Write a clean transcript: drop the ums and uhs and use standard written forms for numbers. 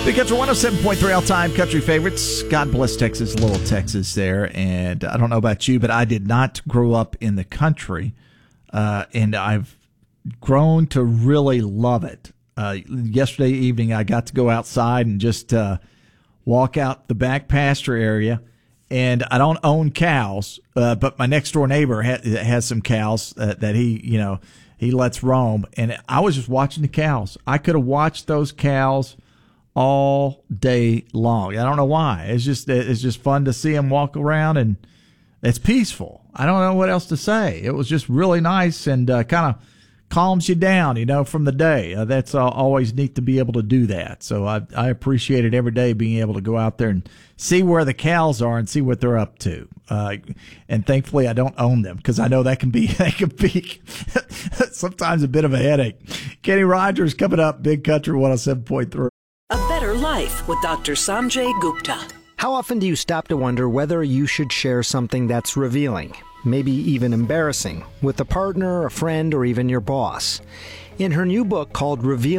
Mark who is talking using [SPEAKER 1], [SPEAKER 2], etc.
[SPEAKER 1] Big Country 107.3 all-time country favorites. God bless Texas, little Texas there. And I don't know about you, but I did not grow up in the country, and I've grown to really love it. Yesterday evening, I got to go outside and just walk out the back pasture area. And I don't own cows, but my next-door neighbor has some cows that he lets roam. And I was just watching the cows. I could have watched those cows all day long. I don't know why. It's just fun to see them walk around, and it's peaceful. I don't know what else to say. It was just really nice and kind of calms you down, from the day. That's always neat to be able to do that. So I appreciate it every day, being able to go out there and see where the cows are and see what they're up to. And thankfully, I don't own them, because I know that can be sometimes a bit of a headache. Kenny Rogers coming up, Big Country 107.3.
[SPEAKER 2] A Better Life with Dr. Sanjay Gupta.
[SPEAKER 3] How often do you stop to wonder whether you should share something that's revealing, maybe even embarrassing, with a partner, a friend, or even your boss? In her new book called Revealing,